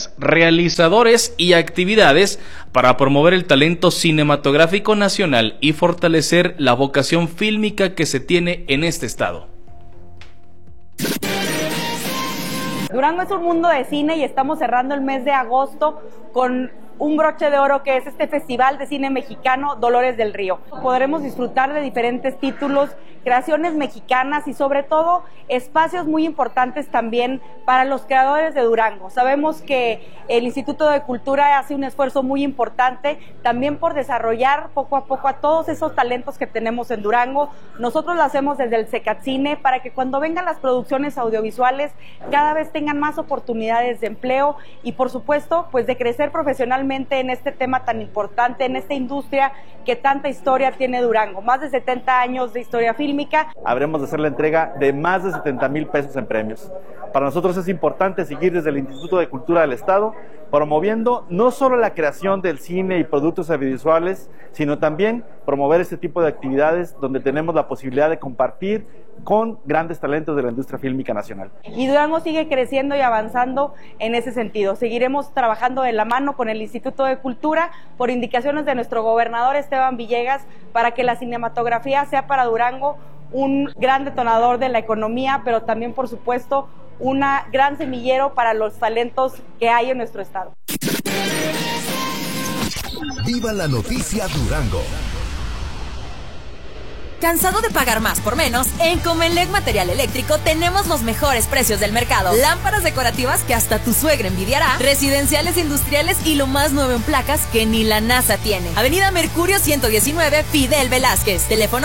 artistas, realizadores y actividades para promover el talento cinematográfico nacional y fortalecer la vocación fílmica que se tiene en este estado. Durango es un mundo de cine y estamos cerrando el mes de agosto con un broche de oro que es este Festival de Cine Mexicano Dolores del Río. Podremos disfrutar de diferentes títulos, creaciones mexicanas y sobre todo espacios muy importantes también para los creadores de Durango. Sabemos que el Instituto de Cultura hace un esfuerzo muy importante también por desarrollar poco a poco a todos esos talentos que tenemos en Durango. Nosotros lo hacemos desde el Secatcine para que cuando vengan las producciones audiovisuales cada vez tengan más oportunidades de empleo y por supuesto pues de crecer profesionalmente en este tema tan importante, en esta industria que tanta historia tiene Durango. Más de 70 años de historia fílmica. Habremos de hacer la entrega de más de 70,000 pesos en premios. Para nosotros es importante seguir desde el Instituto de Cultura del Estado promoviendo no solo la creación del cine y productos audiovisuales, sino también promover este tipo de actividades donde tenemos la posibilidad de compartir con grandes talentos de la industria fílmica nacional. Y Durango sigue creciendo y avanzando en ese sentido. Seguiremos trabajando de la mano con el Instituto de Cultura por indicaciones de nuestro gobernador Esteban Villegas para que la cinematografía sea para Durango un gran detonador de la economía, pero también, por supuesto, un gran semillero para los talentos que hay en nuestro estado. Viva la noticia Durango. ¿Cansado de pagar más por menos? En Comelec Material Eléctrico tenemos los mejores precios del mercado. Lámparas decorativas que hasta tu suegra envidiará, residenciales industriales y lo más nuevo en placas que ni la NASA tiene. Avenida Mercurio 119, Fidel Velázquez. Teléfono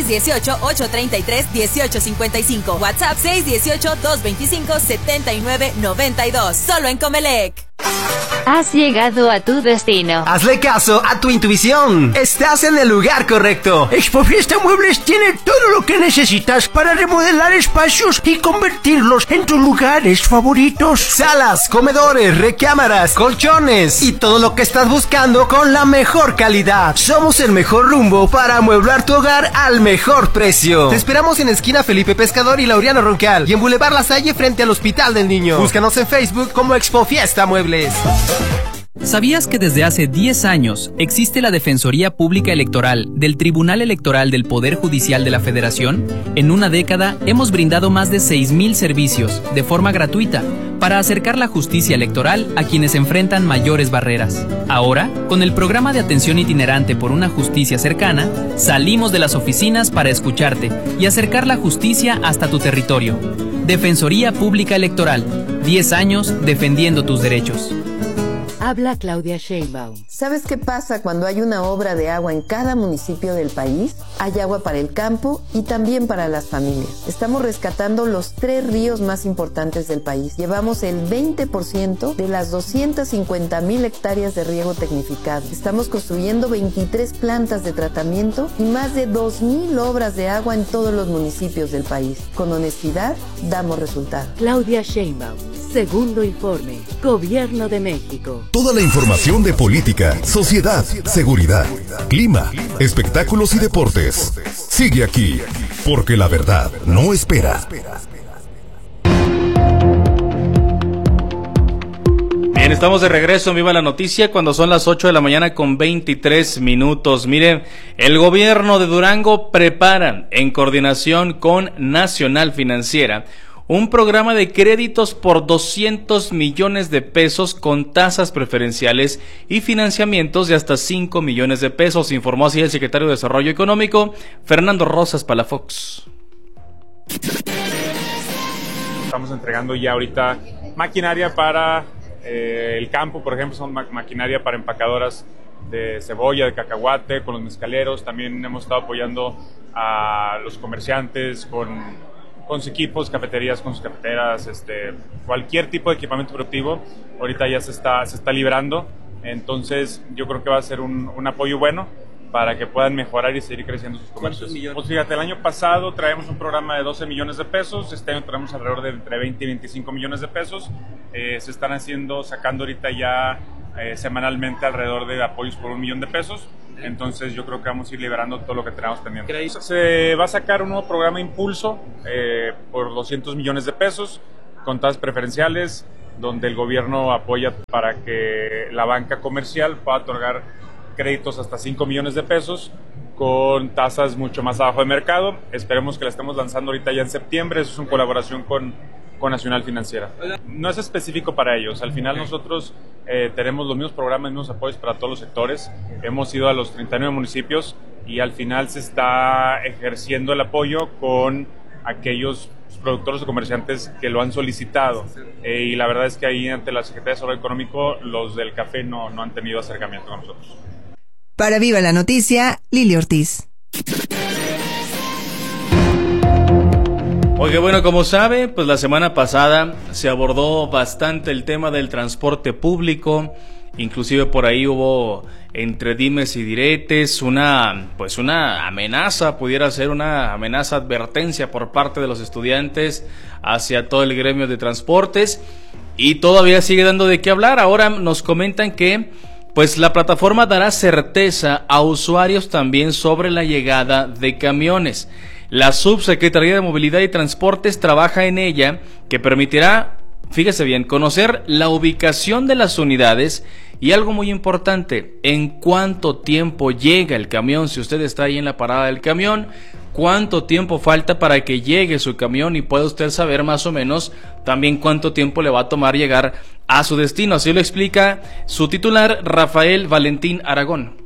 618-833-1855. WhatsApp 618-225-7992. Solo en Comelec. Has llegado a tu destino. Hazle caso a tu intuición. Estás en el lugar correcto. Expofiesta Muebles tiene todo lo que necesitas para remodelar espacios y convertirlos en tus lugares favoritos. Salas, comedores, recámaras, colchones y todo lo que estás buscando con la mejor calidad. Somos el mejor rumbo para amueblar tu hogar al mejor precio. Te esperamos en esquina Felipe Pescador y Laureano Roncal y en Boulevard La Salle frente al Hospital del Niño. Búscanos en Facebook como Expofiesta Muebles. ¿Sabías que desde hace 10 años existe la Defensoría Pública Electoral del Tribunal Electoral del Poder Judicial de la Federación? En una década hemos brindado más de 6,000 servicios de forma gratuita para acercar la justicia electoral a quienes enfrentan mayores barreras. Ahora, con el programa de atención itinerante por una justicia cercana, salimos de las oficinas para escucharte y acercar la justicia hasta tu territorio. Defensoría Pública Electoral, 10 años defendiendo tus derechos. Habla Claudia Sheinbaum. ¿Sabes qué pasa cuando hay una obra de agua en cada municipio del país? Hay agua para el campo y también para las familias. Estamos rescatando los 3 ríos más importantes del país. Llevamos el 20% de las 250,000 hectáreas de riego tecnificado. Estamos construyendo 23 plantas de tratamiento y más de 2,000 obras de agua en todos los municipios del país. Con honestidad, damos resultados. Claudia Sheinbaum. Segundo informe. Gobierno de México. Toda la información de política, sociedad, seguridad, clima, espectáculos y deportes. Sigue aquí, porque la verdad no espera. Bien, estamos de regreso en Viva la Noticia cuando son las 8 de la mañana con 23 minutos. Miren, el gobierno de Durango prepara, en coordinación con Nacional Financiera, un programa de créditos por 200 millones de pesos con tasas preferenciales y financiamientos de hasta 5 millones de pesos, informó así el secretario de Desarrollo Económico, Fernando Rosas Palafox. Estamos entregando ya ahorita maquinaria para el campo, por ejemplo, son maquinaria para empacadoras de cebolla, de cacahuate, con los mezcaleros. También hemos estado apoyando a los comerciantes con sus equipos, cafeterías con sus cafeteras, cualquier tipo de equipamiento productivo, ahorita ya se está liberando, entonces yo creo que va a ser un apoyo bueno para que puedan mejorar y seguir creciendo sus comercios. Pues fíjate, el año pasado traemos un programa de 12 millones de pesos, este año traemos alrededor de entre 20 y 25 millones de pesos, se están sacando ahorita ya semanalmente alrededor de apoyos por 1 millón de pesos. Entonces yo creo que vamos a ir liberando todo lo que tenemos pendiente. Se va a sacar un nuevo programa Impulso por 200 millones de pesos con tasas preferenciales. donde el gobierno apoya para que la banca comercial pueda otorgar créditos hasta 5 millones de pesos con tasas mucho más abajo de mercado. Esperemos que la estemos lanzando ahorita ya en septiembre. Eso es en colaboración con Nacional Financiera. No es específico para ellos. Al final nosotros tenemos los mismos programas, los mismos apoyos para todos los sectores. Hemos ido a los 39 municipios y al final se está ejerciendo el apoyo con aquellos productores o comerciantes que lo han solicitado. Y la verdad es que ahí ante la Secretaría de Desarrollo Económico los del café no han tenido acercamiento con nosotros. Para Viva la Noticia, Lili Ortiz. Oye, bueno, como sabe, pues la semana pasada se abordó bastante el tema del transporte público, inclusive por ahí hubo entre dimes y diretes una amenaza, pudiera ser una amenaza, advertencia por parte de los estudiantes hacia todo el gremio de transportes, y todavía sigue dando de qué hablar. Ahora nos comentan que pues la plataforma dará certeza a usuarios también sobre la llegada de camiones. La Subsecretaría de Movilidad y Transportes trabaja en ella, que permitirá, fíjese bien, conocer la ubicación de las unidades y algo muy importante, en cuánto tiempo llega el camión. Si usted está ahí en la parada del camión, cuánto tiempo falta para que llegue su camión, y puede usted saber más o menos también cuánto tiempo le va a tomar llegar a su destino. Así lo explica su titular, Rafael Valentín Aragón.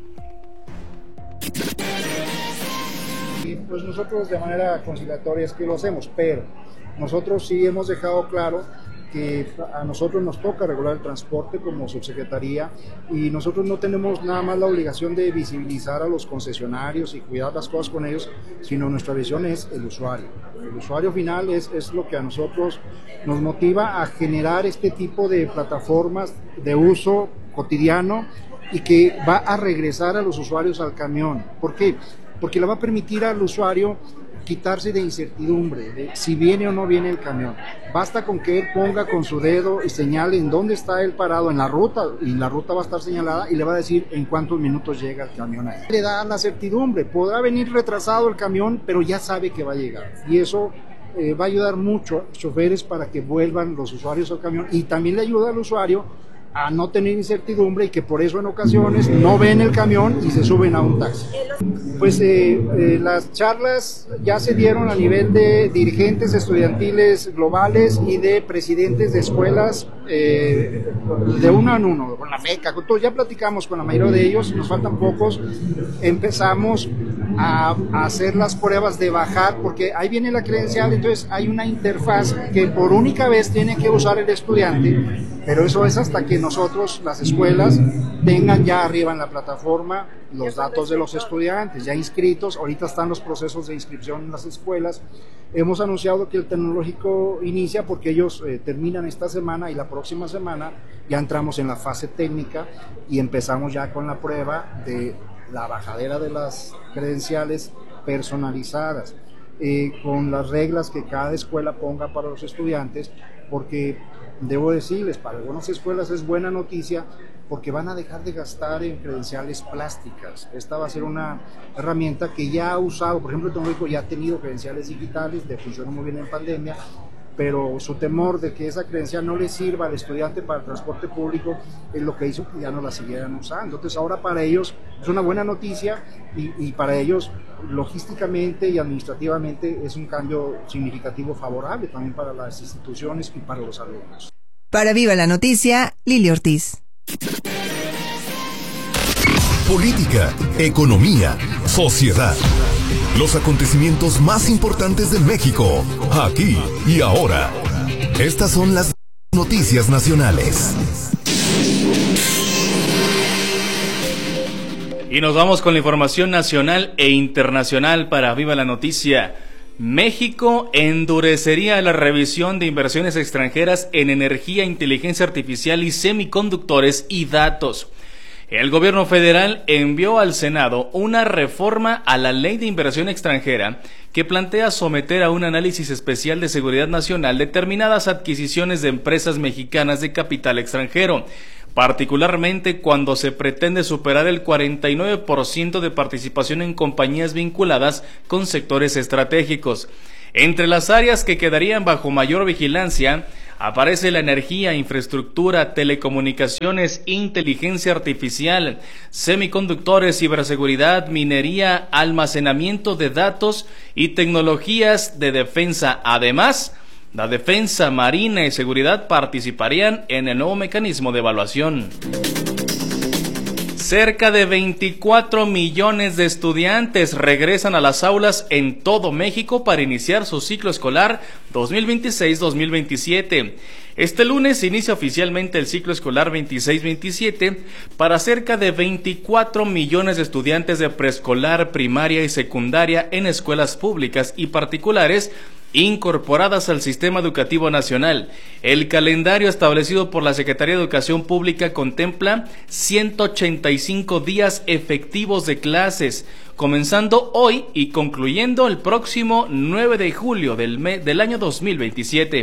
Pues nosotros de manera conciliatoria es que lo hacemos, pero nosotros sí hemos dejado claro que a nosotros nos toca regular el transporte como subsecretaría, y nosotros no tenemos nada más la obligación de visibilizar a los concesionarios y cuidar las cosas con ellos, sino nuestra visión es el usuario. El usuario final es lo que a nosotros nos motiva a generar este tipo de plataformas de uso cotidiano y que va a regresar a los usuarios al camión. ¿Por qué? Porque le va a permitir al usuario quitarse de incertidumbre de si viene o no viene el camión. Basta con que él ponga con su dedo y señale en dónde está él parado en la ruta, y la ruta va a estar señalada y le va a decir en cuántos minutos llega el camión ahí. Le da la certidumbre, podrá venir retrasado el camión, pero ya sabe que va a llegar, y eso va a ayudar mucho a los choferes para que vuelvan los usuarios al camión, y también le ayuda al usuario a no tener incertidumbre, y que por eso en ocasiones no ven el camión y se suben a un taxi. Pues las charlas ya se dieron a nivel de dirigentes estudiantiles globales y de presidentes de escuelas, de uno en uno, con la FECA, con todo. Ya platicamos con la mayoría de ellos, nos faltan pocos. Empezamos a hacer las pruebas de bajar, porque ahí viene la credencial, entonces hay una interfaz que por única vez tiene que usar el estudiante, pero eso es hasta que nosotros, las escuelas, tengan ya arriba en la plataforma los datos de los estudiantes ya inscritos. Ahorita están los procesos de inscripción en las escuelas. Hemos anunciado que el tecnológico inicia porque ellos terminan esta semana, y la próxima semana ya entramos en la fase técnica y empezamos ya con la prueba de la bajadera de las credenciales personalizadas, con las reglas que cada escuela ponga para los estudiantes, porque debo decirles, para algunas escuelas es buena noticia porque van a dejar de gastar en credenciales plásticas. Esta va a ser una herramienta que ya ha usado, por ejemplo, el tecnológico ya ha tenido credenciales digitales, le funcionó muy bien en pandemia, pero su temor de que esa credencial no le sirva al estudiante para el transporte público es lo que hizo que ya no la siguieran usando. Entonces ahora para ellos es una buena noticia, y para ellos logísticamente y administrativamente es un cambio significativo, favorable también para las instituciones y para los alumnos. Para Viva la Noticia, Lili Ortiz. Política, economía, sociedad. Los acontecimientos más importantes de México, aquí y ahora. Estas son las noticias nacionales. Y nos vamos con la información nacional e internacional para Viva la Noticia. México endurecería la revisión de inversiones extranjeras en energía, inteligencia artificial y semiconductores y datos. El gobierno federal envió al Senado una reforma a la Ley de Inversión Extranjera que plantea someter a un análisis especial de seguridad nacional determinadas adquisiciones de empresas mexicanas de capital extranjero, particularmente cuando se pretende superar el 49% de participación en compañías vinculadas con sectores estratégicos. Entre las áreas que quedarían bajo mayor vigilancia Aparece la energía, infraestructura, telecomunicaciones, inteligencia artificial, semiconductores, ciberseguridad, minería, almacenamiento de datos y tecnologías de defensa. Además, la defensa, marina y seguridad participarían en el nuevo mecanismo de evaluación. Cerca de 24 millones de estudiantes regresan a las aulas en todo México para iniciar su ciclo escolar 2026-2027. Este lunes inicia oficialmente el ciclo escolar 26-27 para cerca de 24 millones de estudiantes de preescolar, primaria y secundaria en escuelas públicas y particulares incorporadas al Sistema Educativo Nacional. El calendario establecido por la Secretaría de Educación Pública contempla 185 días efectivos de clases, comenzando hoy y concluyendo el próximo 9 de julio del año 2027.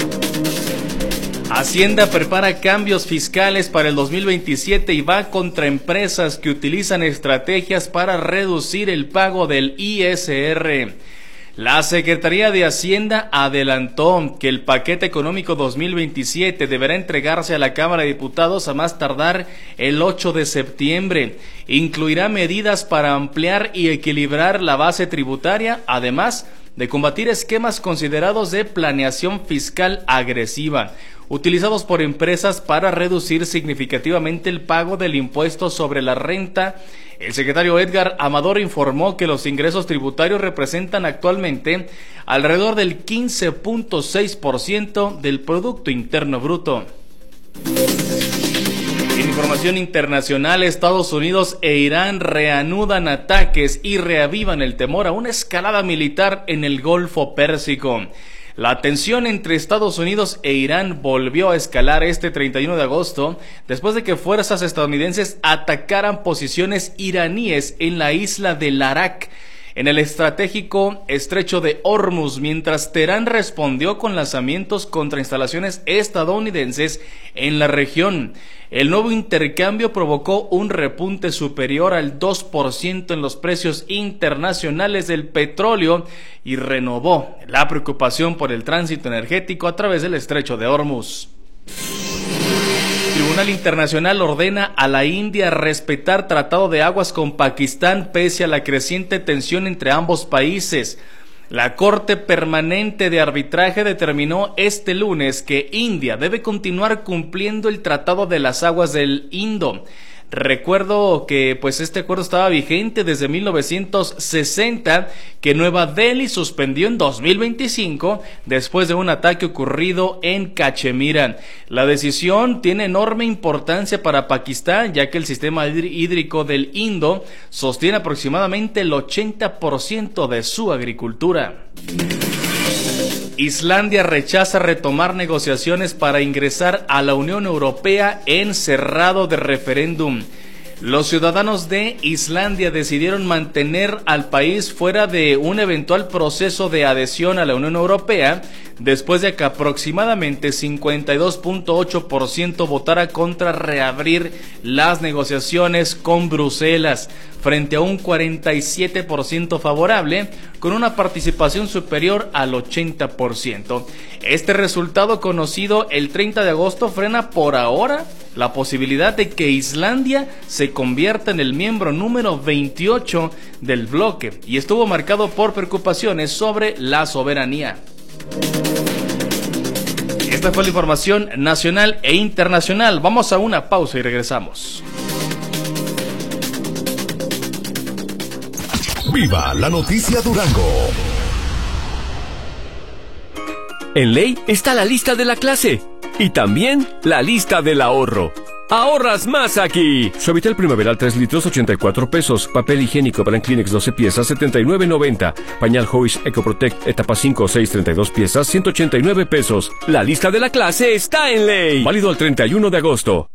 Hacienda prepara cambios fiscales para el 2027 y va contra empresas que utilizan estrategias para reducir el pago del ISR. La Secretaría de Hacienda adelantó que el paquete económico 2027 deberá entregarse a la Cámara de Diputados a más tardar el 8 de septiembre. Incluirá medidas para ampliar y equilibrar la base tributaria, además de combatir esquemas considerados de planeación fiscal agresiva, utilizados por empresas para reducir significativamente el pago del impuesto sobre la renta. El secretario Edgar Amador informó que los ingresos tributarios representan actualmente alrededor del 15.6% del Producto Interno Bruto. En información internacional, Estados Unidos e Irán reanudan ataques y reavivan el temor a una escalada militar en el Golfo Pérsico. La tensión entre Estados Unidos e Irán volvió a escalar este 31 de agosto después de que fuerzas estadounidenses atacaran posiciones iraníes en la isla de Larak, en el estratégico estrecho de Hormuz, mientras Teherán respondió con lanzamientos contra instalaciones estadounidenses en la región. El nuevo intercambio provocó un repunte superior al 2% en los precios internacionales del petróleo y renovó la preocupación por el tránsito energético a través del estrecho de Hormuz. El Tribunal Internacional ordena a la India respetar tratado de aguas con Pakistán pese a la creciente tensión entre ambos países. La Corte Permanente de Arbitraje determinó este lunes que India debe continuar cumpliendo el Tratado de las Aguas del Indo. Recuerdo que este acuerdo estaba vigente desde 1960, que Nueva Delhi suspendió en 2025 después de un ataque ocurrido en Cachemira. La decisión tiene enorme importancia para Pakistán, ya que el sistema hídrico del Indo sostiene aproximadamente el 80% de su agricultura. Islandia rechaza retomar negociaciones para ingresar a la Unión Europea en cerrado de referéndum. Los ciudadanos de Islandia decidieron mantener al país fuera de un eventual proceso de adhesión a la Unión Europea después de que aproximadamente 52.8% votara contra reabrir las negociaciones con Bruselas, frente a un 47% favorable, con una participación superior al 80%. Este resultado, conocido el 30 de agosto, frena por ahora la posibilidad de que Islandia se convierta en el miembro número 28 del bloque y estuvo marcado por preocupaciones sobre la soberanía. Esta fue la información nacional e internacional. Vamos a una pausa y regresamos. ¡Viva la noticia Durango! En ley está la lista de la clase y también la lista del ahorro. ¡Ahorras más aquí! Suavitel Primaveral 3 litros, 84 pesos. Papel higiénico Blanc Kleenex 12 piezas, 79.90. Pañal Hoish EcoProtect etapa 5 o 6, 32 piezas, 189 pesos. La lista de la clase está en ley. Válido al 31 de agosto.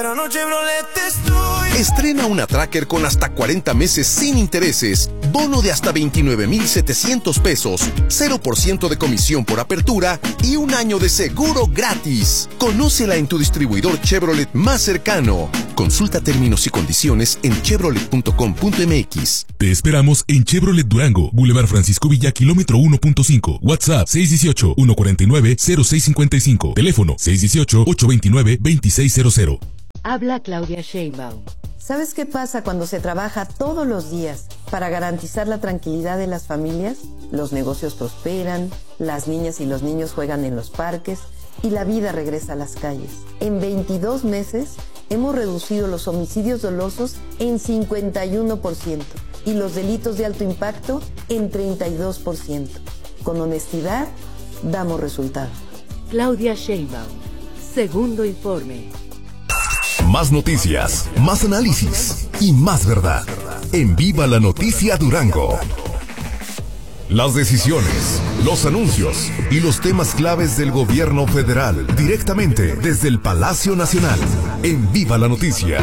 Estrena una Tracker con hasta 40 meses sin intereses, bono de hasta 29,700 pesos, 0% de comisión por apertura y un año de seguro gratis. Conócela en tu distribuidor Chevrolet más cercano. Consulta términos y condiciones en chevrolet.com.mx. Te esperamos en Chevrolet Durango, Boulevard Francisco Villa, kilómetro 1.5. WhatsApp 618-149-0655. Teléfono 618-829-2600. Habla Claudia Sheinbaum. ¿Sabes qué pasa cuando se trabaja todos los días para garantizar la tranquilidad de las familias? Los negocios prosperan, las niñas y los niños juegan en los parques y la vida regresa a las calles. En 22 meses hemos reducido los homicidios dolosos en 51% y los delitos de alto impacto en 32%. Con honestidad, damos resultado. Claudia Sheinbaum. Segundo informe. Más noticias, más análisis y más verdad. En Viva la Noticia Durango. Las decisiones, los anuncios y los temas claves del gobierno federal, directamente desde el Palacio Nacional. En Viva la Noticia.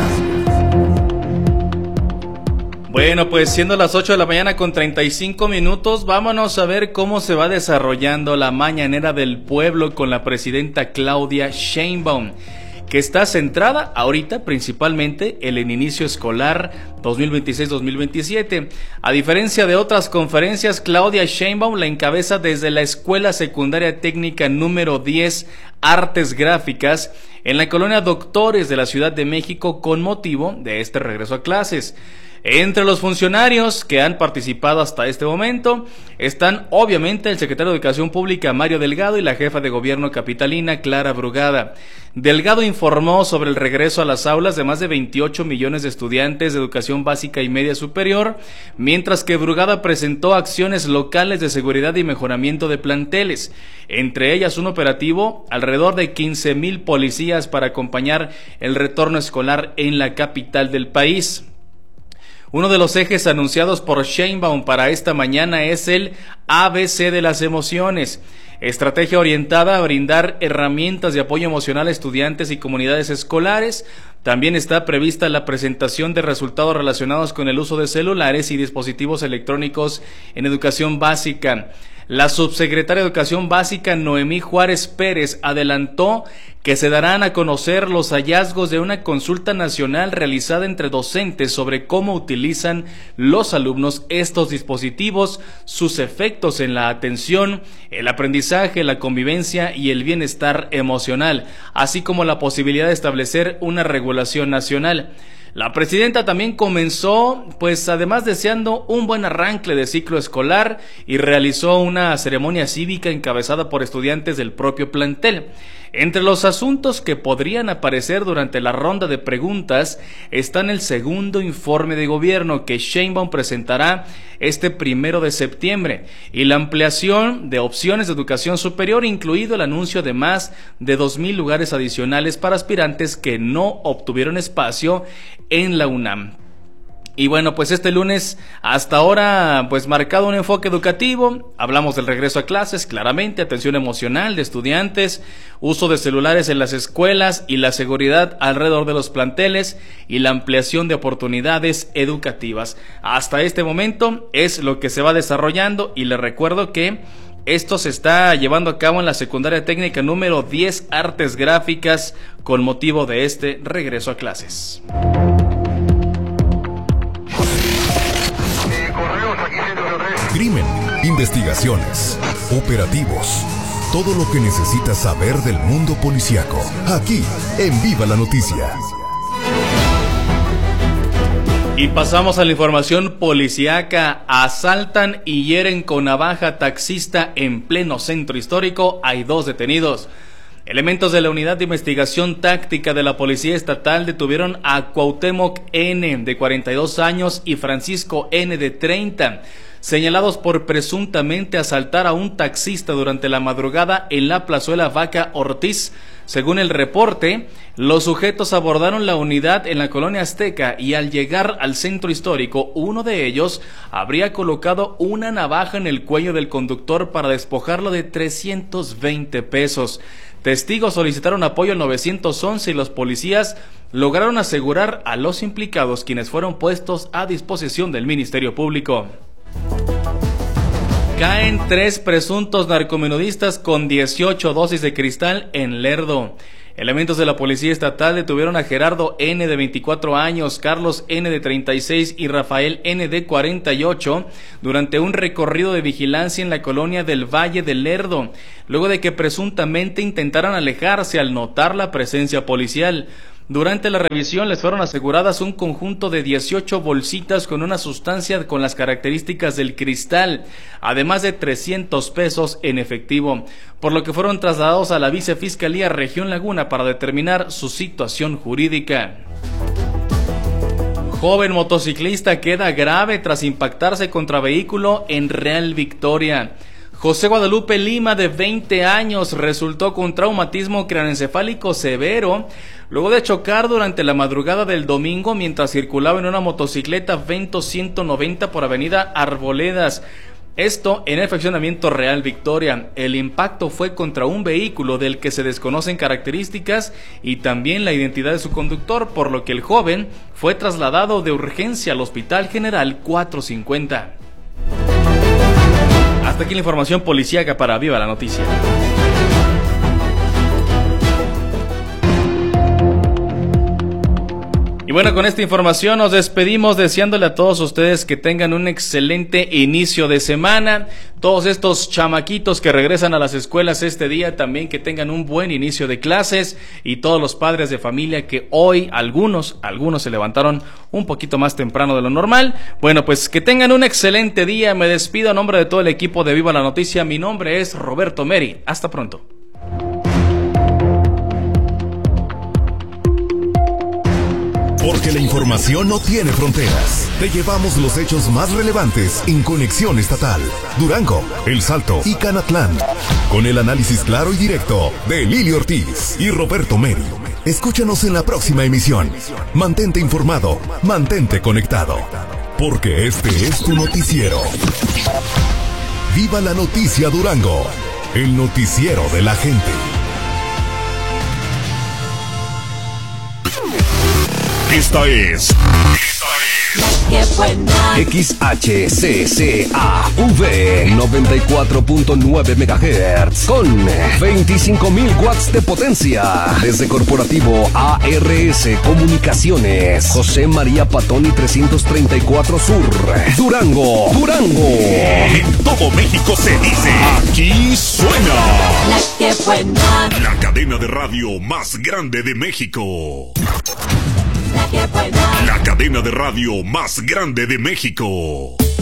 Bueno, pues siendo las 8 de la mañana con 35 minutos, vámonos a ver cómo se va desarrollando la mañanera del pueblo con la presidenta Claudia Sheinbaum, que está centrada ahorita principalmente en el inicio escolar 2026-2027. A diferencia de otras conferencias, Claudia Sheinbaum la encabeza desde la Escuela Secundaria Técnica número 10, Artes Gráficas, en la colonia Doctores de la Ciudad de México, con motivo de este regreso a clases. Entre los funcionarios que han participado hasta este momento están obviamente el secretario de Educación Pública Mario Delgado y la jefa de gobierno capitalina Clara Brugada. Delgado informó sobre el regreso a las aulas de más de 28 millones de estudiantes de educación básica y media superior, mientras que Brugada presentó acciones locales de seguridad y mejoramiento de planteles, entre ellas un operativo alrededor de 15,000 policías para acompañar el retorno escolar en la capital del país. Uno de los ejes anunciados por Sheinbaum para esta mañana es el ABC de las emociones, estrategia orientada a brindar herramientas de apoyo emocional a estudiantes y comunidades escolares. También está prevista la presentación de resultados relacionados con el uso de celulares y dispositivos electrónicos en educación básica. La subsecretaria de Educación Básica, Noemí Juárez Pérez, adelantó que se darán a conocer los hallazgos de una consulta nacional realizada entre docentes sobre cómo utilizan los alumnos estos dispositivos, sus efectos en la atención, el aprendizaje, la convivencia y el bienestar emocional, así como la posibilidad de establecer una regulación nacional. La presidenta también comenzó, pues además deseando un buen arranque de ciclo escolar, y realizó una ceremonia cívica encabezada por estudiantes del propio plantel. Entre los asuntos que podrían aparecer durante la ronda de preguntas están el segundo informe de gobierno que Sheinbaum presentará este 1 de septiembre y la ampliación de opciones de educación superior, incluido el anuncio de más de 2,000 lugares adicionales para aspirantes que no obtuvieron espacio en la UNAM. Y bueno, pues este lunes hasta ahora pues marcado un enfoque educativo. Hablamos del regreso a clases, claramente, atención emocional de estudiantes, uso de celulares en las escuelas y la seguridad alrededor de los planteles y la ampliación de oportunidades educativas. Hasta este momento es lo que se va desarrollando, y les recuerdo que esto se está llevando a cabo en la secundaria técnica número 10, Artes Gráficas, con motivo de este regreso a clases. Crimen, investigaciones, operativos, todo lo que necesitas saber del mundo policíaco, aquí en Viva la Noticia. Y pasamos a la información policíaca. Asaltan y hieren con navaja taxista en pleno centro histórico. Hay 2 detenidos. Elementos de la Unidad de Investigación Táctica de la Policía Estatal detuvieron a Cuauhtémoc N., de 42 años, y Francisco N., de 30, señalados por presuntamente asaltar a un taxista durante la madrugada en la plazuela Vaca Ortiz. Según el reporte, los sujetos abordaron la unidad en la colonia Azteca y al llegar al centro histórico, uno de ellos habría colocado una navaja en el cuello del conductor para despojarlo de 320 pesos. Testigos solicitaron apoyo al 911 y los policías lograron asegurar a los implicados, quienes fueron puestos a disposición del Ministerio Público. Caen 3 presuntos narcomenudistas con 18 dosis de cristal en Lerdo. Elementos de la Policía Estatal detuvieron a Gerardo N. de 24 años, Carlos N. de 36 y Rafael N. de 48 durante un recorrido de vigilancia en la colonia del Valle del Lerdo, luego de que presuntamente intentaran alejarse al notar la presencia policial. Durante la revisión les fueron aseguradas un conjunto de 18 bolsitas con una sustancia con las características del cristal, además de 300 pesos en efectivo, por lo que fueron trasladados a la Vicefiscalía Región Laguna para determinar su situación jurídica. Joven motociclista queda grave tras impactarse contra vehículo en Real Victoria. José Guadalupe Lima, de 20 años, resultó con traumatismo craneoencefálico severo luego de chocar durante la madrugada del domingo mientras circulaba en una motocicleta Vento 190 por avenida Arboledas. Esto en el fraccionamiento Real Victoria. El impacto fue contra un vehículo del que se desconocen características y también la identidad de su conductor, por lo que el joven fue trasladado de urgencia al Hospital General 450. Hasta aquí la información policíaca para Viva la Noticia. Y bueno, con esta información nos despedimos deseándole a todos ustedes que tengan un excelente inicio de semana. Todos estos chamaquitos que regresan a las escuelas este día también que tengan un buen inicio de clases, y todos los padres de familia que hoy algunos se levantaron un poquito más temprano de lo normal. Bueno, pues que tengan un excelente día. Me despido a nombre de todo el equipo de Viva la Noticia. Mi nombre es Roberto Meri. Hasta pronto. Porque la información no tiene fronteras. Te llevamos los hechos más relevantes en Conexión Estatal, Durango, El Salto y Canatlán. Con el análisis claro y directo de Lili Ortiz y Roberto Meri. Escúchanos en la próxima emisión. Mantente informado, mantente conectado. Porque este es tu noticiero. Viva la Noticia Durango, el noticiero de la gente. Esta es XHCCAV 94.9 MHz con 25,000 watts de potencia. Desde Corporativo ARS Comunicaciones, José María Patoni 334 Sur, Durango. En todo México se dice, aquí suena La que buena. La cadena de radio más grande de México. La cadena de radio más grande de México.